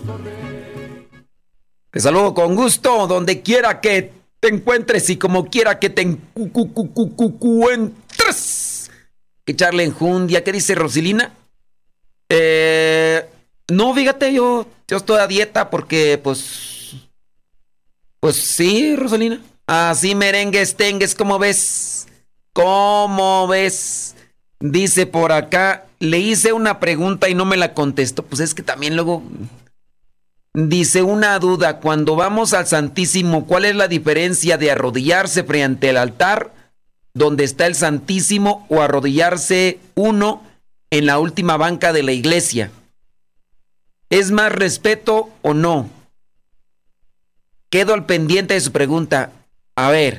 Te saludo con gusto, donde quiera que te encuentres y como quiera que te encuentres. Que echarle enjundia. ¿Qué dice Rosilina? No, fíjate, yo estoy a dieta porque, pues sí, Rosalina. Así merengues, tengues, ¿cómo ves? ¿Cómo ves? Dice por acá, le hice una pregunta y no me la contestó. Pues es que también luego... Dice una duda, cuando vamos al Santísimo, ¿cuál es la diferencia de arrodillarse frente al altar donde está el Santísimo o arrodillarse uno en la última banca de la iglesia? ¿Es más respeto o no? Quedo al pendiente de su pregunta. A ver,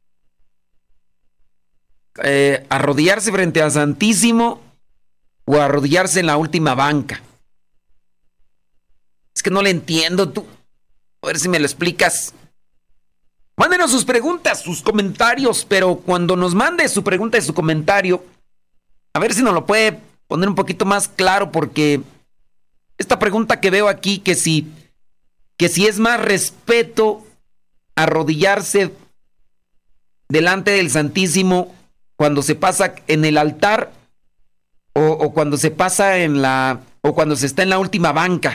¿arrodillarse frente al Santísimo o arrodillarse en la última banca? Es que no le entiendo, tú. A ver si me lo explicas. Mándenos sus preguntas, sus comentarios, pero cuando nos mande su pregunta y su comentario, a ver si nos lo puede poner un poquito más claro, porque esta pregunta que veo aquí, que si es más respeto arrodillarse delante del Santísimo cuando se pasa en el altar o cuando se pasa o cuando se está en la última banca.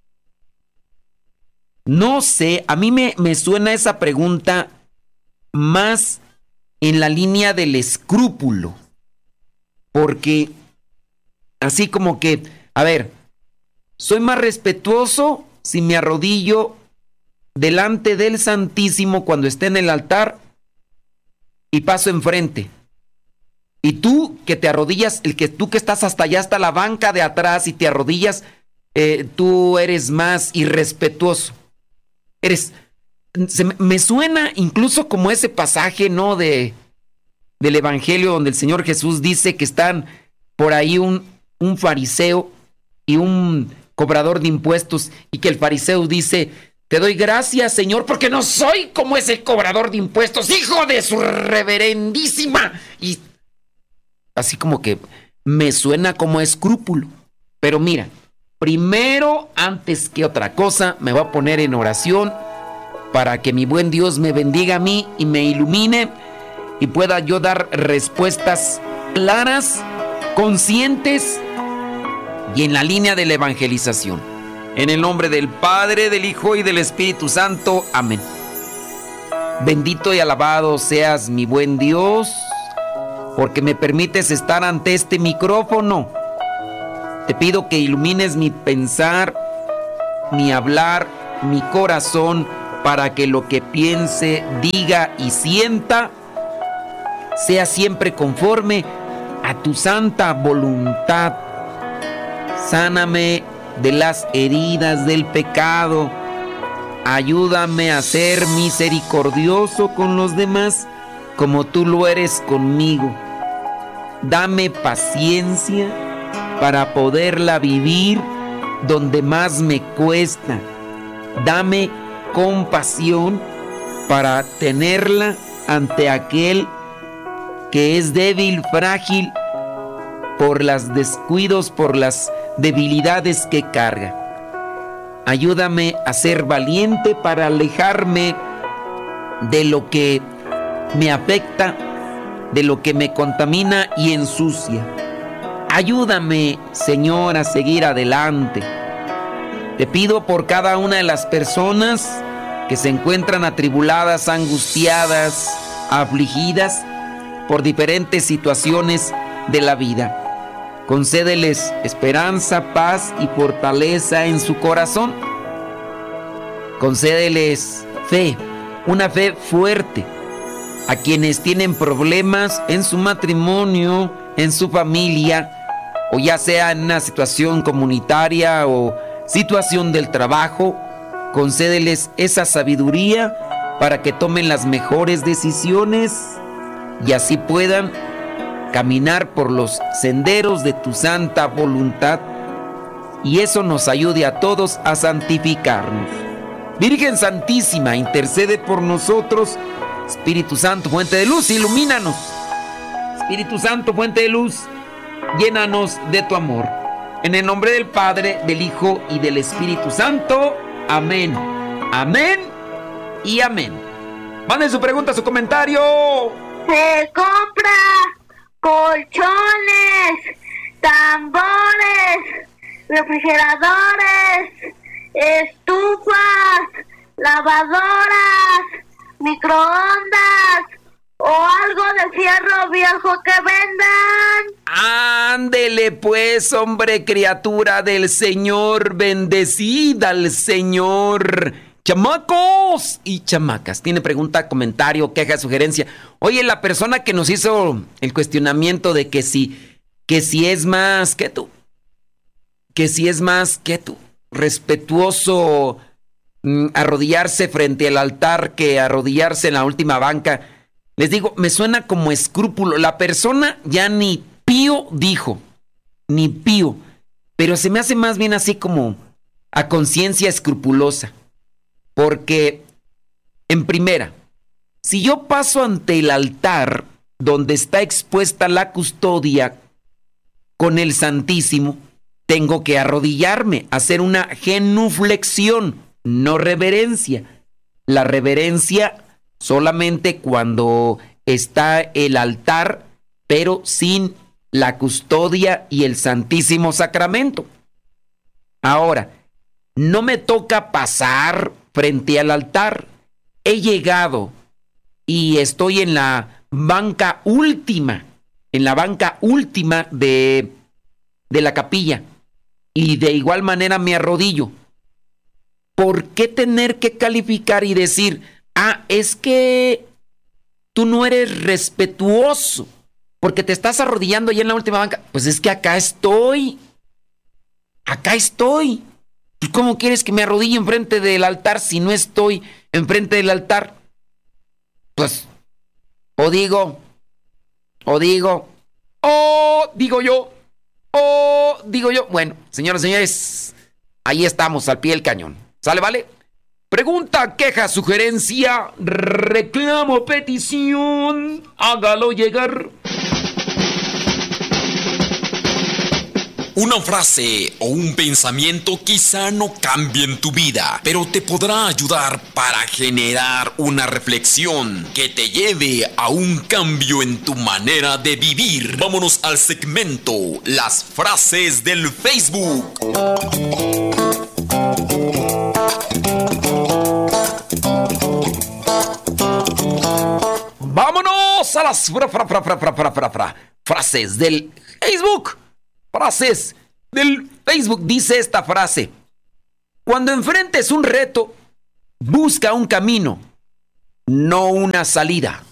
No sé, a mí me suena esa pregunta más en la línea del escrúpulo. Porque así como que, a ver, soy más respetuoso si me arrodillo delante del Santísimo cuando esté en el altar y paso enfrente. Y tú que te arrodillas, tú que estás hasta allá, hasta la banca de atrás y te arrodillas, tú eres más irrespetuoso. Me suena incluso como ese pasaje, ¿no? Del Evangelio donde el Señor Jesús dice que están por ahí un fariseo y un cobrador de impuestos, y que el fariseo dice: te doy gracias, Señor, porque no soy como ese cobrador de impuestos, hijo de su reverendísima. Y así como que me suena como escrúpulo. Pero mira, primero, antes que otra cosa, me voy a poner en oración para que mi buen Dios me bendiga a mí y me ilumine y pueda yo dar respuestas claras, conscientes y en la línea de la evangelización. En el nombre del Padre, del Hijo y del Espíritu Santo. Amén. Bendito y alabado seas, mi buen Dios, porque me permites estar ante este micrófono. Te pido que ilumines mi pensar, mi hablar, mi corazón, para que lo que piense, diga y sienta sea siempre conforme a tu santa voluntad. Sáname de las heridas del pecado. Ayúdame a ser misericordioso con los demás como tú lo eres conmigo. Dame paciencia para poderla vivir donde más me cuesta. Dame compasión para tenerla ante aquel que es débil, frágil, por los descuidos, por las debilidades que carga. Ayúdame a ser valiente para alejarme de lo que me afecta, de lo que me contamina y ensucia. Ayúdame, Señor, a seguir adelante. Te pido por cada una de las personas que se encuentran atribuladas, angustiadas, afligidas por diferentes situaciones de la vida. Concédeles esperanza, paz y fortaleza en su corazón. Concédeles fe, una fe fuerte a quienes tienen problemas en su matrimonio, en su familia, o ya sea en una situación comunitaria o situación del trabajo. Concédeles esa sabiduría para que tomen las mejores decisiones y así puedan caminar por los senderos de tu santa voluntad, y eso nos ayude a todos a santificarnos. Virgen Santísima, intercede por nosotros. Espíritu Santo, fuente de luz, ilumínanos. Espíritu Santo, fuente de luz, llénanos de tu amor. En el nombre del Padre, del Hijo y del Espíritu Santo. Amén. Amén y amén. Manden su pregunta, su comentario. Se compra colchones, tambores, refrigeradores, estufas, lavadoras, microondas o algo de fierro viejo que vendan. Ándele pues, hombre, criatura del Señor, bendecida al Señor. Chamacos y chamacas, tiene pregunta, comentario, queja, sugerencia. Oye, la persona que nos hizo el cuestionamiento de que si es más que tú, respetuoso arrodillarse frente al altar que arrodillarse en la última banca. Les digo, me suena como escrúpulo. La persona ya ni pío dijo, ni pío, pero se me hace más bien así como a conciencia escrupulosa. Porque, en primera, si yo paso ante el altar donde está expuesta la custodia con el Santísimo, tengo que arrodillarme, hacer una genuflexión, no reverencia. La reverencia solamente cuando está el altar, pero sin la custodia y el Santísimo Sacramento. Ahora, no me toca pasar frente al altar. He llegado y estoy en la banca última, de la capilla. Y de igual manera me arrodillo. ¿Por qué tener que calificar y decir, es que tú no eres respetuoso porque te estás arrodillando allá en la última banca? Pues es que acá estoy. ¿Cómo quieres que me arrodille enfrente del altar si no estoy enfrente del altar? Pues, o digo yo. Bueno, señoras y señores, ahí estamos, al pie del cañón. ¿Sale, vale? Pregunta, queja, sugerencia, reclamo, petición, hágalo llegar. Una frase o un pensamiento quizá no cambien tu vida, pero te podrá ayudar para generar una reflexión que te lleve a un cambio en tu manera de vivir. Vámonos al segmento Las frases del Facebook. Vámonos a las frases del Facebook. Frases del Facebook. Dice esta frase: cuando enfrentes un reto, busca un camino, no una salida.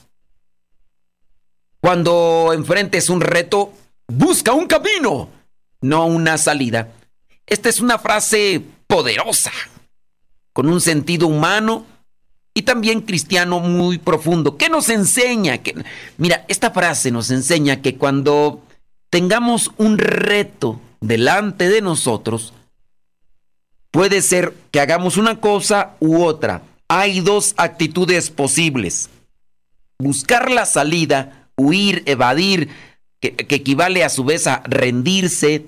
Cuando enfrentes un reto, busca un camino, no una salida. Esta es una frase poderosa, con un sentido humano y también cristiano muy profundo. ¿Qué nos enseña? Mira, esta frase nos enseña que cuando tengamos un reto delante de nosotros, puede ser que hagamos una cosa u otra. Hay dos actitudes posibles: buscar la salida, huir, evadir, que equivale a su vez a rendirse,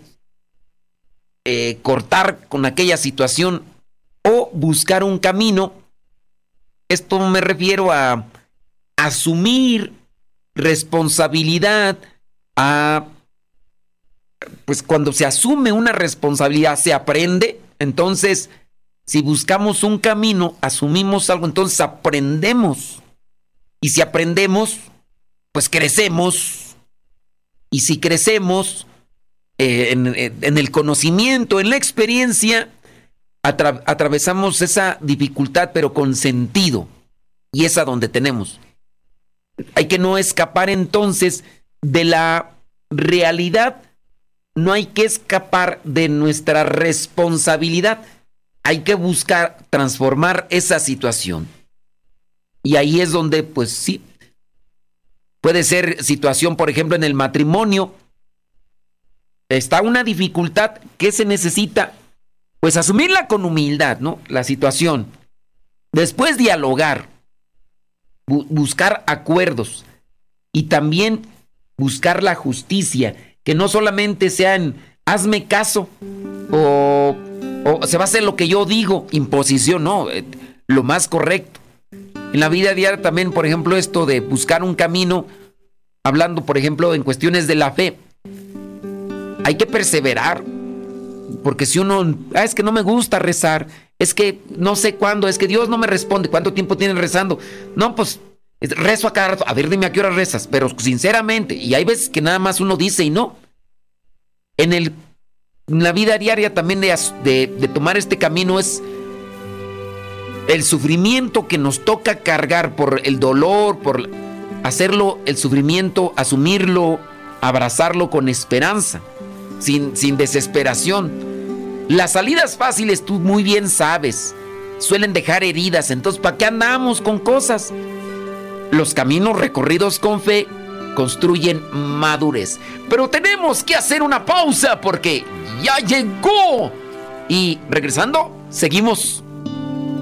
cortar con aquella situación, o buscar un camino. Esto me refiero a asumir responsabilidad, pues cuando se asume una responsabilidad se aprende. Entonces, si buscamos un camino, asumimos algo, entonces aprendemos. Y si aprendemos, pues crecemos. Y si crecemos en el conocimiento, en la experiencia, atravesamos esa dificultad, pero con sentido. Y es a donde tenemos. Hay que no escapar entonces de la realidad. No hay que escapar de nuestra responsabilidad. Hay que buscar transformar esa situación. Y ahí es donde, pues sí, puede ser situación, por ejemplo, en el matrimonio. Está una dificultad que se necesita, pues asumirla con humildad, ¿no? La situación. Después dialogar, buscar acuerdos y también buscar la justicia. Que no solamente sea en hazme caso, o se va a hacer lo que yo digo, imposición, no, lo más correcto. En la vida diaria también, por ejemplo, esto de buscar un camino, hablando, por ejemplo, en cuestiones de la fe, hay que perseverar, porque si uno, es que no me gusta rezar, es que no sé cuándo, es que Dios no me responde, ¿cuánto tiempo tienes rezando? No, pues rezo a cada rato, a ver, dime a qué hora rezas, pero sinceramente, y hay veces que nada más uno dice y no. En la vida diaria también de tomar este camino es el sufrimiento que nos toca cargar por el dolor, por hacerlo, el sufrimiento, asumirlo, abrazarlo con esperanza, sin desesperación. Las salidas fáciles, tú muy bien sabes, suelen dejar heridas, entonces ¿para qué andamos con cosas? Los caminos recorridos con fe construyen madurez. Pero tenemos que hacer una pausa porque ya llegó. Y regresando, seguimos.